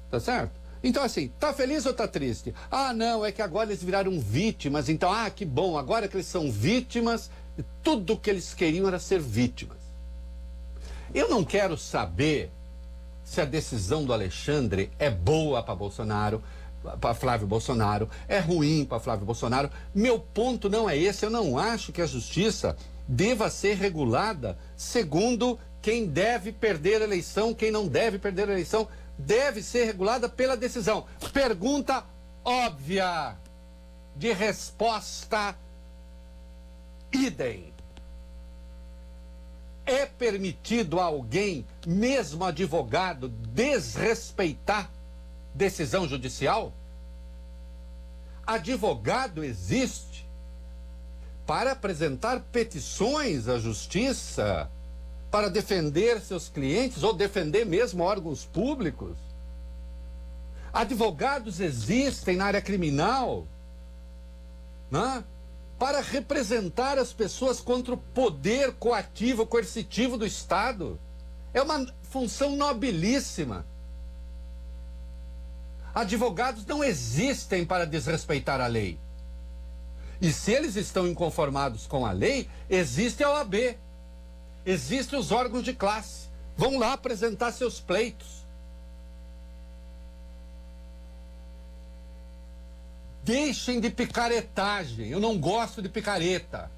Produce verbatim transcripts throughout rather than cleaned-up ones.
Tá certo? Então, assim, tá feliz ou tá triste? Ah, não, é que agora eles viraram vítimas, então, ah, que bom, agora que eles são vítimas, tudo que eles queriam era ser vítimas. Eu não quero saber se a decisão do Alexandre é boa para Bolsonaro, para Flávio Bolsonaro, é ruim para Flávio Bolsonaro. Meu ponto não é esse, eu não acho que a justiça deva ser regulada segundo quem deve perder a eleição, quem não deve perder a eleição. Deve ser regulada pela decisão. Pergunta óbvia, de resposta idem. É permitido a alguém, mesmo advogado, desrespeitar decisão judicial? Advogado existe para apresentar petições à justiça, para defender seus clientes ou defender mesmo órgãos públicos. Advogados existem na área criminal, né? Para representar as pessoas contra o poder coativo, coercitivo do Estado. É uma função nobilíssima. Advogados não existem para desrespeitar a lei. E se eles estão inconformados com a lei, existe a O A B. Existem os órgãos de classe. Vão lá apresentar seus pleitos. Deixem de picaretagem. Eu não gosto de picareta.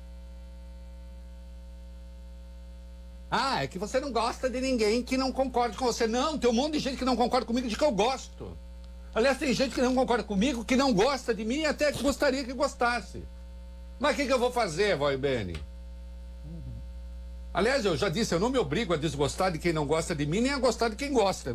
Ah, é que você não gosta de ninguém que não concorde com você. Não, tem um monte de gente que não concorda comigo de que eu gosto. Aliás, tem gente que não concorda comigo, que não gosta de mim e até que gostaria que gostasse. Mas o que, que eu vou fazer, Vó Ibene? Aliás, eu já disse, eu não me obrigo a desgostar de quem não gosta de mim, nem a gostar de quem gosta.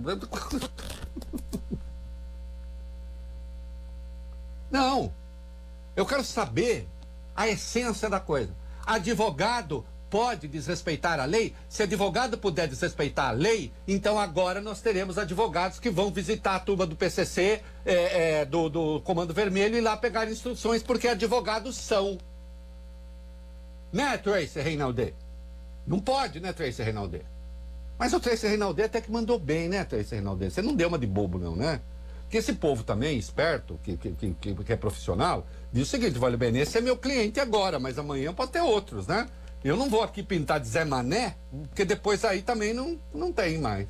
Não. Eu quero saber a essência da coisa. Advogado pode desrespeitar a lei? Se advogado puder desrespeitar a lei, então agora nós teremos advogados que vão visitar a turma do P C C, é, é, do, do Comando Vermelho, e lá pegar instruções, porque advogados são. Né, Tracy Reinaldi? Não pode, né, Tracy Reinaldi? Mas o Tracy Reinaldi até que mandou bem, né, Tracy Reinaldi? Você não deu uma de bobo, não, né? Porque esse povo também, esperto, que, que, que, que é profissional, diz o seguinte: vale bem, esse é meu cliente agora, mas amanhã pode ter outros, né? Eu não vou aqui pintar de Zé Mané, porque depois aí também não, não tem mais.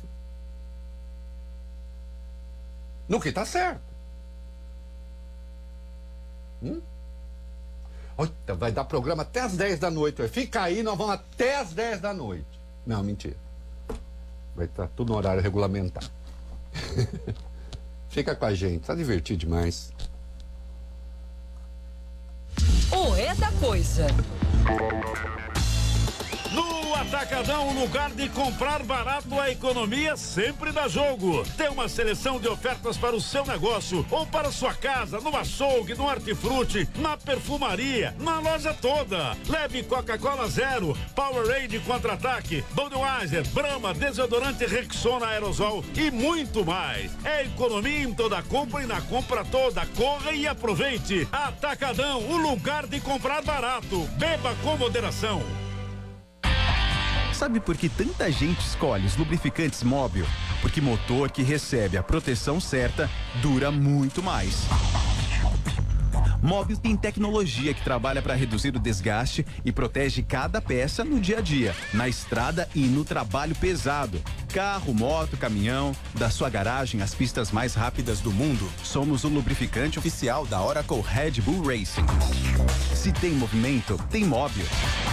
No que tá certo. Hum? Olha, vai dar programa até as dez da noite. Fica aí, nós vamos até as dez da noite. Não, mentira. Vai estar tudo no horário regulamentar. Fica com a gente, tá divertido demais. O é da coisa. No Atacadão, lugar de comprar barato, a economia sempre dá jogo. Tem uma seleção de ofertas para o seu negócio ou para sua casa, no açougue, no hortifruti, na perfumaria, na loja toda. Leve Coca-Cola Zero, Powerade Contra-Ataque, Budweiser, Brahma, desodorante Rexona Aerosol e muito mais. É economia em toda compra e na compra toda. Corra e aproveite. Atacadão, o lugar de comprar barato. Beba com moderação. Sabe por que tanta gente escolhe os lubrificantes Móbil? Porque motor que recebe a proteção certa dura muito mais. Móbil tem tecnologia que trabalha para reduzir o desgaste e protege cada peça no dia a dia, na estrada e no trabalho pesado. Carro, moto, caminhão, da sua garagem às pistas mais rápidas do mundo, somos o lubrificante oficial da Oracle Red Bull Racing. Se tem movimento, tem Móbil.